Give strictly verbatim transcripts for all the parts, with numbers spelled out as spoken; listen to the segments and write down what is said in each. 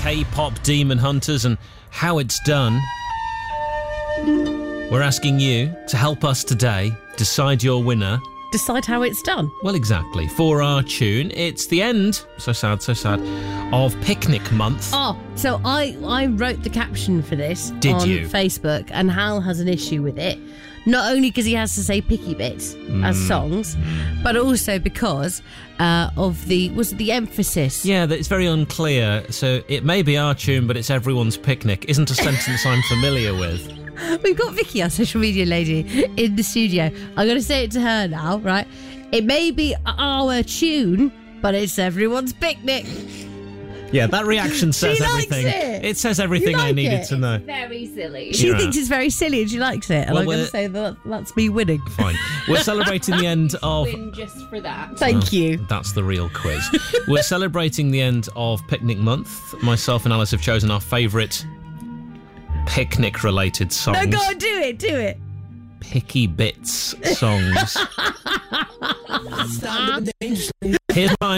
K-pop Demon Hunters and How It's Done. We're asking you to help us today decide your winner. Decide how it's done. Well, exactly. For our tune, it's the end, so sad, so sad, of Picnic Month. Oh, so I, I wrote the caption for this Did on you? Facebook, and Hal has an issue with it. Not only because he has to say picky bits mm. as songs, but also because uh, of the, was it the emphasis? Yeah, that it's very unclear. So it may be our tune, but it's everyone's picnic. Isn't a sentence I'm familiar with. We've got Vicky, our social media lady, in the studio. I'm going to say it to her now, right? It may be our tune, but it's everyone's picnic. Yeah, that reaction says she everything. Likes it. It says everything like I needed it? to know. It's very silly. She yeah. thinks it's very silly and she likes it. And well, I'm going to say that that's me winning. Fine. We're celebrating the end of... Win just for that. Thank oh, you. That's the real quiz. We're celebrating the end of Picnic Month. Myself and Alice have chosen our favourite picnic-related songs. No, go on, do it, do it. Picky Bits songs. Here's mine.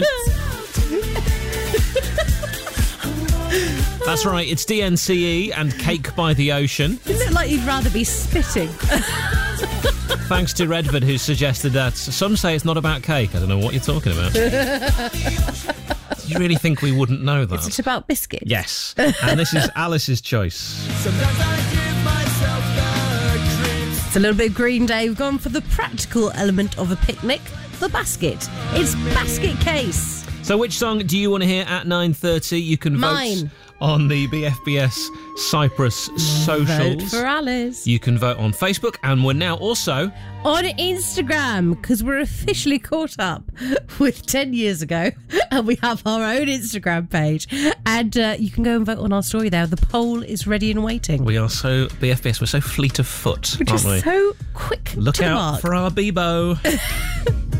That's right, it's D N C E and Cake by the Ocean. You look like you'd rather be spitting. Thanks to Redford, who suggested that. Some say it's not about cake. I don't know what you're talking about. You really think we wouldn't know that? It's about biscuits. Yes. And this is Alice's choice. Sometimes I give myself the creeps. It's a little bit Green Day. We've gone for the practical element of a picnic, the basket. It's Basket Case. So which song do you want to hear at nine thirty? You can Mine. vote on the B F B S Cyprus socials. Vote for Alice. You can vote on Facebook, and we're now also on Instagram, because we're officially caught up with ten years ago, and we have our own Instagram page, and uh, you can go and vote on our story there. The poll is ready and waiting. We are so B F B S, we're so fleet of foot, We're aren't just we? so quick Look to out mark. for our Bebo.